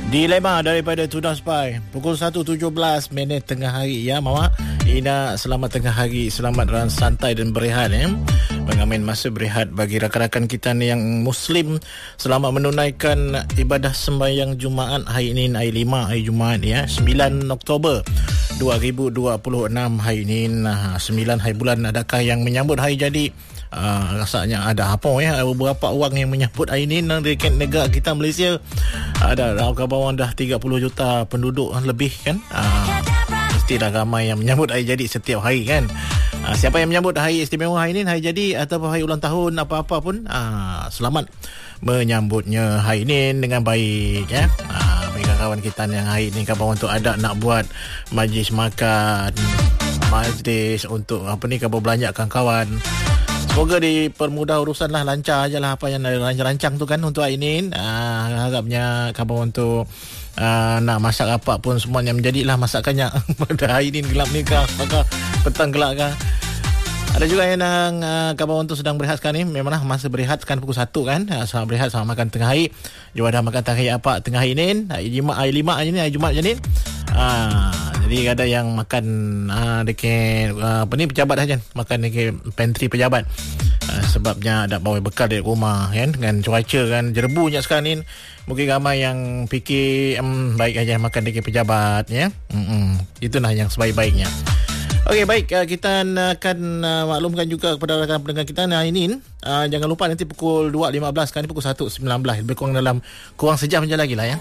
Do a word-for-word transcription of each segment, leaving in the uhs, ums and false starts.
Dilema daripada Tuna Spy. Pukul satu tujuh belas minit tengah hari ya Mama. Ina, selamat tengah hari, selamat dan santai dan berehat ya. Mengamin masa berehat bagi rakan-rakan kita ni yang Muslim. Selamat menunaikan ibadah sembahyang Jumaat hari ini, hari lima hari Jumaat ya, sembilan Oktober dua ribu dua puluh enam hari ini. Nah, sembilan hari bulan. Adakah yang menyambut hari jadi? Uh, rasanya ada apa ya, beberapa orang yang menyambut hari ini dekat negara kita Malaysia. Ada kawan dah tiga puluh juta penduduk lebih kan. Uh, mestilah ramai yang menyambut hari jadi setiap hari kan. Uh, siapa yang menyambut hari istimewa hari ini, hari jadi ataupun hari ulang tahun apa-apa pun, uh, selamat menyambutnya hari ini dengan baik ya. Uh, bagi kawan kita yang hari ini kawan untuk ada nak buat majlis makan, majlis untuk apa ni, kawan belanjakan kawan. Semoga dipermudah urusan lah, lancar je lah apa yang rancang-rancang tu kan untuk hari ini. Ah, harapnya kabar untuk ah, nak masak apa pun semuanya menjadilah masakannya pada hari ini gelap ni kah, maka petang gelap kah. Ada juga yang uh, kabar untuk sedang berehat sekarang ni. Memanglah masa berehat sekarang pukul satu kan. Selamat berehat, selamat makan tengah hari. Jom dah makan tengah hari apa tengah hari ni. Hari Jumaat, hari lima je ni, hari Jumaat je ni. Ah, jadi ada yang makan ah, dekat ah, apa ni, pejabat saja. Makan dekat pantry pejabat. Ah, sebabnya ada bawa bekal dari rumah kan. Dengan cuaca kan jerbunya sekarang ni. Mungkin ramai yang fikir um, baik aja makan dekat pejabat ya. Mm-mm. Itulah yang sebaik-baiknya. Okey, baik, uh, kita akan uh, maklumkan juga kepada rakan pendengar kita hari ini, uh, jangan lupa nanti pukul dua lima belas, sekarang ni pukul satu sembilan belas, lebih kurang dalam kurang sejam je lagi lah ya.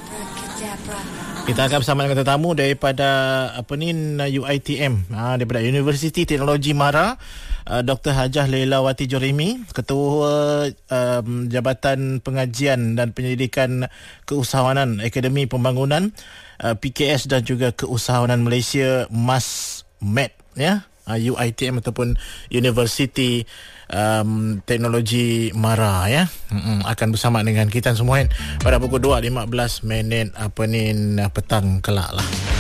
Kita akan bersama dengan tetamu daripada apa ni, U I T M, uh, daripada Universiti Teknologi Mara, uh, Doktor Hajah Leilawati Jorimi, Ketua um, Jabatan Pengajian dan Penyelidikan Keusahawanan Akademi Pembangunan uh, P K S dan juga Keusahawanan Malaysia MASMED ya, U I T M ataupun Universiti um, Teknologi Mara ya. Mm-mm, akan bersama dengan kita semua kan pada pukul dua lima belas minit apa ni petang kelak lah.